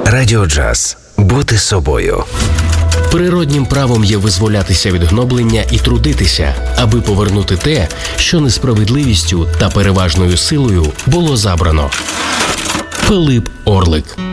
Радіо Джаз. Бути собою. Природнім правом є визволятися від гноблення і трудитися, аби повернути те, що несправедливістю та переважною силою було забрано. Пилип Орлик.